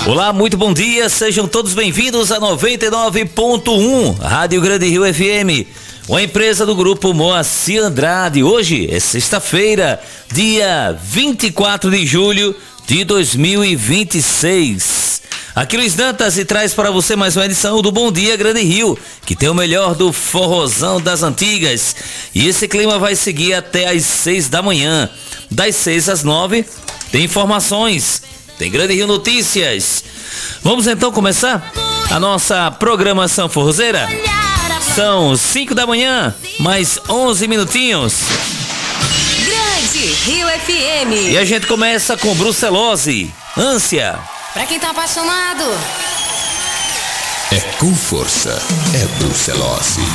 Olá, muito bom dia, sejam todos bem-vindos a 99.1 Rádio Grande Rio FM, uma empresa do grupo Moacir Andrade. Hoje é sexta-feira, dia 24 de julho de 2026. Aqui Luiz Dantas e traz para você mais uma edição do Bom Dia Grande Rio, que tem o melhor do forrozão das antigas. E esse clima vai seguir até às 6 da manhã. Das 6 às 9 tem informações, tem Grande Rio Notícias. Vamos então começar a nossa programação forrozeira. São 5 da manhã, mais 11 minutinhos. Grande Rio FM. E a gente começa com Brucelose, Ânsia. Pra quem tá apaixonado. É com força, é Brucelose.